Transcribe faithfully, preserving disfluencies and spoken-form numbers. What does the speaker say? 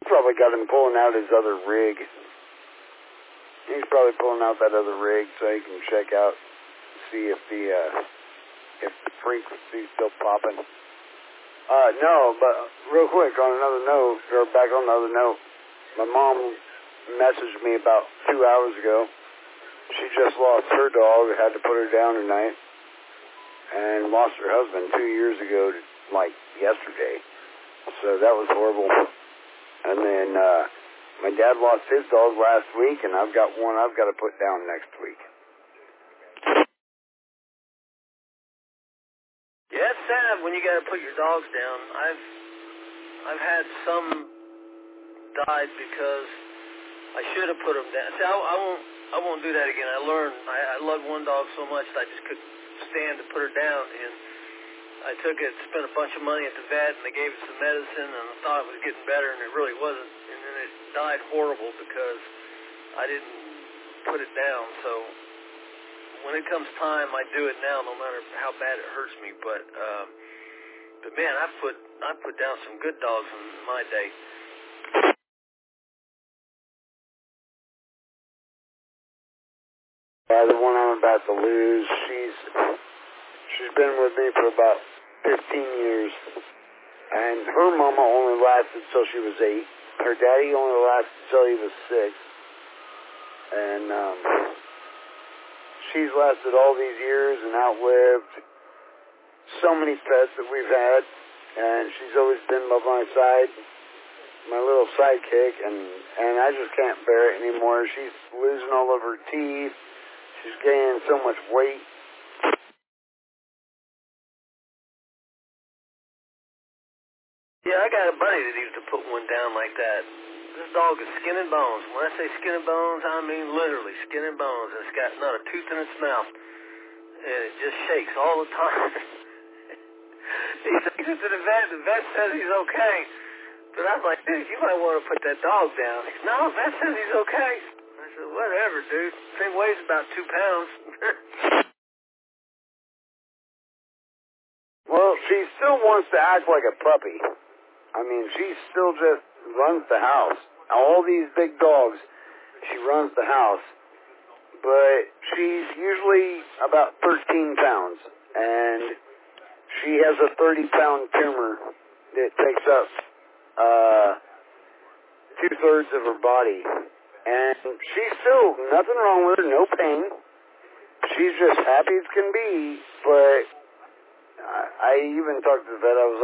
probably got him pulling out his other rig. He's probably pulling out that other rig so he can check out, see if the uh, if the frequency's still popping. Uh, no, but real quick on another note, or back on another note, my mom messaged me about two hours ago. She just lost her dog, had to put her down tonight, and lost her husband two years ago, like yesterday. So that was horrible. And then uh, my dad lost his dog last week, and I've got one I've got to put down next week. Yeah, it's sad when you got to put your dogs down. I've I've had some died because I should have put them down. See, I, I won't I won't do that again. I learned I, I loved one dog so much that I just couldn't stand to put her down, and I took it, spent a bunch of money at the vet, and they gave it some medicine, and I thought it was getting better, and it really wasn't. And then it died horrible because I didn't put it down. So when it comes time, I do it now, no matter how bad it hurts me. But um, but man, I put I put down some good dogs in my day. Yeah, the one I'm about to lose, she's she's been with me for about fifteen years, and her mama only lasted till she was eight. Her daddy only lasted till he was six, and um, she's lasted all these years and outlived so many pets that we've had, and she's always been by my side, my little sidekick, and, and I just can't bear it anymore. She's losing all of her teeth. She's gaining so much weight. Yeah, I got a buddy that used to put one down like that. This dog is skin and bones. When I say skin and bones, I mean literally skin and bones. And it's got not a tooth in its mouth. And it just shakes all the time. He takes it to the vet. The vet says he's okay. But I'm like, dude, you might want to put that dog down. He goes, no, the vet says he's okay. I said, whatever, dude. The thing weighs about two pounds. Well, she still wants to act like a puppy. I mean, she still just runs the house. All these big dogs, she runs the house. But she's usually about thirteen pounds. And she has a thirty-pound tumor that takes up uh, two-thirds of her body. And she's still, nothing wrong with her, no pain. She's just happy as can be, but I, I even talked to the vet. I was